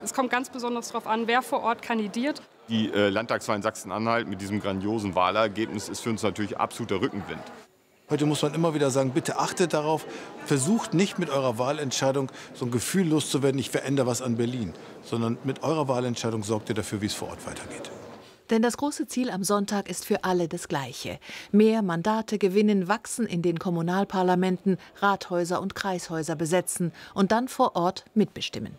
Es kommt ganz besonders darauf an, wer vor Ort kandidiert. Die Landtagswahl in Sachsen-Anhalt mit diesem grandiosen Wahlergebnis ist für uns natürlich absoluter Rückenwind. Heute muss man immer wieder sagen, bitte achtet darauf, versucht nicht mit eurer Wahlentscheidung so ein Gefühl loszuwerden, ich verändere was an Berlin, sondern mit eurer Wahlentscheidung sorgt ihr dafür, wie es vor Ort weitergeht. Denn das große Ziel am Sonntag ist für alle das gleiche. Mehr Mandate gewinnen, wachsen in den Kommunalparlamenten, Rathäuser und Kreishäuser besetzen und dann vor Ort mitbestimmen.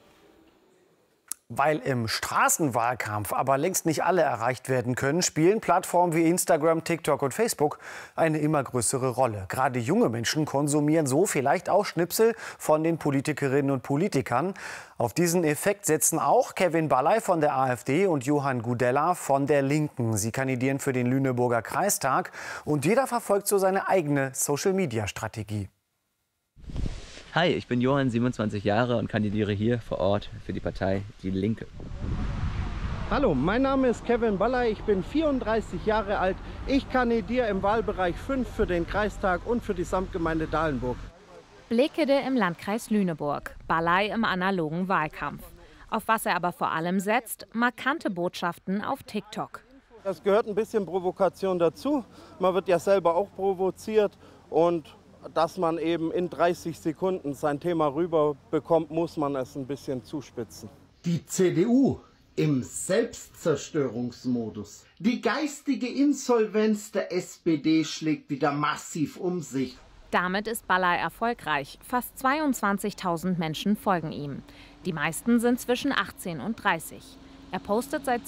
Weil im Straßenwahlkampf aber längst nicht alle erreicht werden können, spielen Plattformen wie Instagram, TikTok und Facebook eine immer größere Rolle. Gerade junge Menschen konsumieren so vielleicht auch Schnipsel von den Politikerinnen und Politikern. Auf diesen Effekt setzen auch Kevin Ballay von der AfD und Johann Gudella von der Linken. Sie kandidieren für den Lüneburger Kreistag und jeder verfolgt so seine eigene Social-Media-Strategie. Hi, ich bin Johann, 27 Jahre und kandidiere hier vor Ort für die Partei Die Linke. Hallo, mein Name ist Kevin Ballay, ich bin 34 Jahre alt. Ich kandidiere im Wahlbereich 5 für den Kreistag und für die Samtgemeinde Dahlenburg. Blekede im Landkreis Lüneburg, Ballay im analogen Wahlkampf. Auf was er aber vor allem setzt, markante Botschaften auf TikTok. Das gehört ein bisschen Provokation dazu. Man wird ja selber auch provoziert und dass man eben in 30 Sekunden sein Thema rüberbekommt, muss man es ein bisschen zuspitzen. Die CDU im Selbstzerstörungsmodus. Die geistige Insolvenz der SPD schlägt wieder massiv um sich. Damit ist Ballay erfolgreich. Fast 22.000 Menschen folgen ihm. Die meisten sind zwischen 18 und 30. Er postet seit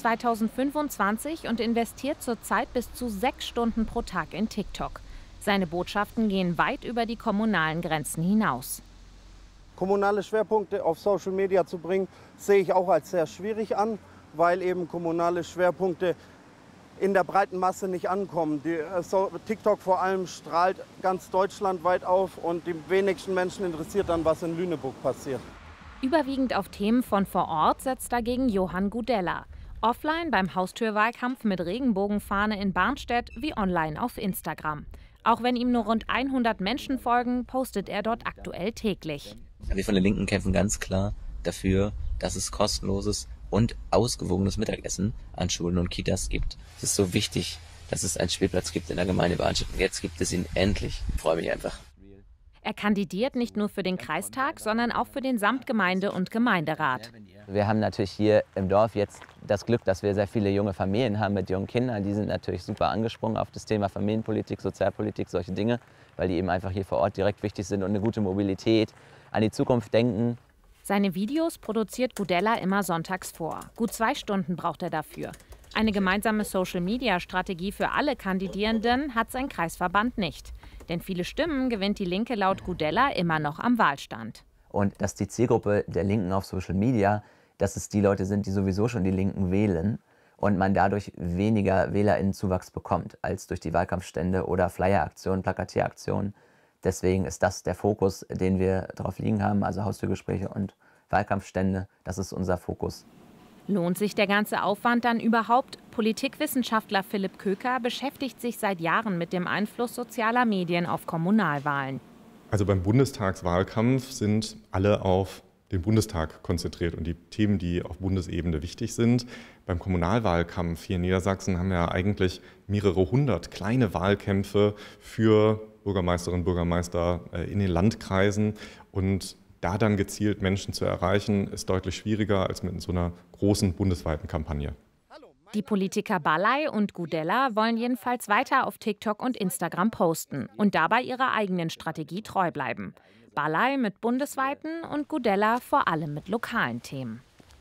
2025 und investiert zurzeit bis zu 6 Stunden pro Tag in TikTok. Seine Botschaften gehen weit über die kommunalen Grenzen hinaus. Kommunale Schwerpunkte auf Social Media zu bringen, sehe ich auch als sehr schwierig an, weil eben kommunale Schwerpunkte in der breiten Masse nicht ankommen. TikTok vor allem strahlt ganz deutschlandweit auf und die wenigsten Menschen interessiert dann, was in Lüneburg passiert. Überwiegend auf Themen von vor Ort setzt dagegen Johann Gudella. Offline beim Haustürwahlkampf mit Regenbogenfahne in Barnstedt wie online auf Instagram. Auch wenn ihm nur rund 100 Menschen folgen, postet er dort aktuell täglich. Wir von der Linken kämpfen ganz klar dafür, dass es kostenloses und ausgewogenes Mittagessen an Schulen und Kitas gibt. Es ist so wichtig, dass es einen Spielplatz gibt in der Gemeinde Barnstedt. Und jetzt gibt es ihn endlich. Ich freue mich einfach. Er kandidiert nicht nur für den Kreistag, sondern auch für den Samtgemeinde- und Gemeinderat. Wir haben natürlich hier im Dorf jetzt das Glück, dass wir sehr viele junge Familien haben mit jungen Kindern. Die sind natürlich super angesprungen auf das Thema Familienpolitik, Sozialpolitik, solche Dinge, weil die eben einfach hier vor Ort direkt wichtig sind und eine gute Mobilität, an die Zukunft denken. Seine Videos produziert Gudella immer sonntags vor. Gut 2 Stunden braucht er dafür. Eine gemeinsame Social-Media-Strategie für alle Kandidierenden hat sein Kreisverband nicht. Denn viele Stimmen gewinnt die Linke laut Gudella immer noch am Wahlstand. Und dass die Zielgruppe der Linken auf Social Media, dass es die Leute sind, die sowieso schon die Linken wählen und man dadurch weniger WählerInnenzuwachs bekommt als durch die Wahlkampfstände oder Flyeraktionen, Plakatieraktionen. Deswegen ist das der Fokus, den wir drauf liegen haben, also Haustürgespräche und Wahlkampfstände, das ist unser Fokus. Lohnt sich der ganze Aufwand dann überhaupt? Politikwissenschaftler Philipp Köker beschäftigt sich seit Jahren mit dem Einfluss sozialer Medien auf Kommunalwahlen. Also beim Bundestagswahlkampf sind alle auf den Bundestag konzentriert und die Themen, die auf Bundesebene wichtig sind. Beim Kommunalwahlkampf hier in Niedersachsen haben wir eigentlich mehrere hundert kleine Wahlkämpfe für Bürgermeisterinnen und Bürgermeister in den Landkreisen. Und da dann gezielt Menschen zu erreichen, ist deutlich schwieriger als mit so einer großen bundesweiten Kampagne. Die Politiker Ballay und Gudella wollen jedenfalls weiter auf TikTok und Instagram posten und dabei ihrer eigenen Strategie treu bleiben. Ballay mit bundesweiten und Gudella vor allem mit lokalen Themen.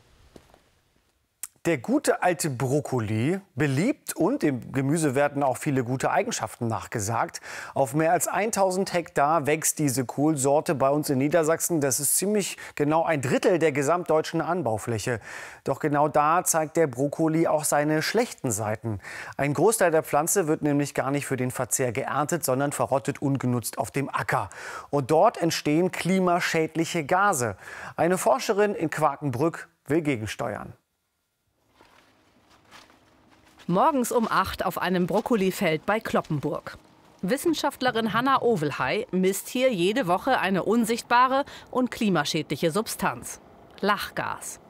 Der gute alte Brokkoli, beliebt und dem Gemüse werden auch viele gute Eigenschaften nachgesagt. Auf mehr als 1000 Hektar wächst diese Kohlsorte bei uns in Niedersachsen. Das ist ziemlich genau 1/3 der gesamtdeutschen Anbaufläche. Doch genau da zeigt der Brokkoli auch seine schlechten Seiten. Ein Großteil der Pflanze wird nämlich gar nicht für den Verzehr geerntet, sondern verrottet ungenutzt auf dem Acker. Und dort entstehen klimaschädliche Gase. Eine Forscherin in Quakenbrück will gegensteuern. Morgens um 8 auf einem Brokkolifeld bei Cloppenburg. Wissenschaftlerin Hanna Ovelhey misst hier jede Woche eine unsichtbare und klimaschädliche Substanz: Lachgas.